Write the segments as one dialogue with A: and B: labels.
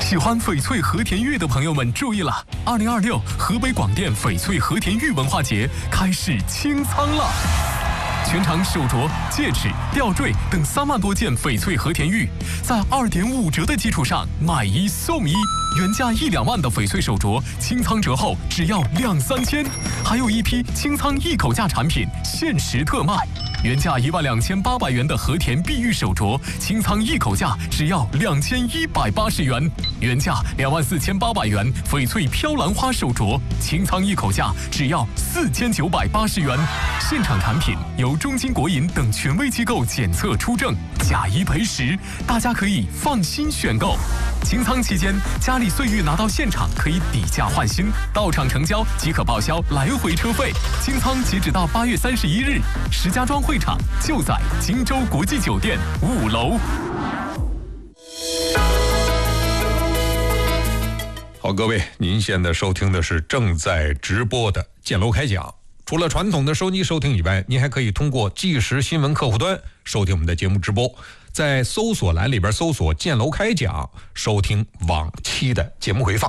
A: 喜欢翡翠和田玉的朋友们注意了，2026河北广电翡翠和田玉文化节开始清仓了。全场手镯、戒指、吊坠等3万多件翡翠和田玉，在2.5折的基础上买1送1，原价1-2万的翡翠手镯，清仓折后只要2-3千，还有一批清仓一口价产品限时特卖，原价12800元的和田碧玉手镯，清仓一口价只要2180元，原价24800元翡翠飘兰花手镯，清仓一口价只要4980元，现场产品由中金国银等权威机构检测出证，假1赔10，大家可以放心选购。清仓期间，佳丽岁玉拿到现场可以抵价换新，到场成交即可报销来回车费。清仓截止到8月31日，石家庄会场就在荆州国际酒店5楼。
B: 好，各位，您现在收听的是正在直播的建楼开讲。除了传统的收机收听以外，您还可以通过即时新闻客户端收听我们的节目直播，在搜索栏里边搜索建楼开讲，收听往期的节目回放。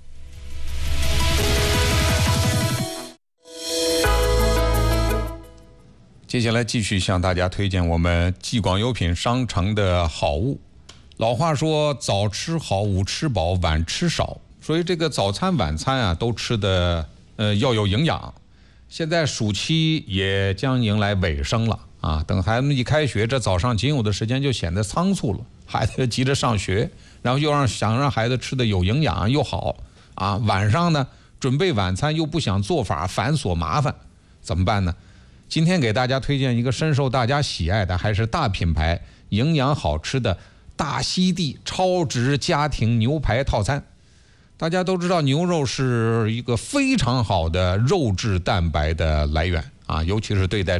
B: 接下来继续向大家推荐我们继广优品商城的好物。老话说早吃好，午吃饱，晚吃少，所以这个早餐晚餐啊都吃的要有营养。现在暑期也将迎来尾声了啊！等孩子们一开学，这早上仅有的时间就显得仓促了。孩子急着上学，然后又想让孩子吃的有营养又好啊。晚上呢，准备晚餐又不想做法繁琐麻烦，怎么办呢？今天给大家推荐一个深受大家喜爱的，还是大品牌、营养好吃的大溪地超值家庭牛排套餐。大家都知道，牛肉是一个非常好的肉质蛋白的来源啊，尤其是对待